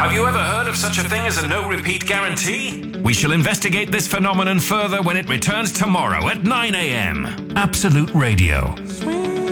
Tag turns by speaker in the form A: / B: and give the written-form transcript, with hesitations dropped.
A: Have you ever heard of such a thing as a no-repeat guarantee?
B: We shall investigate this phenomenon further when it returns tomorrow at 9 a.m. Absolute Radio.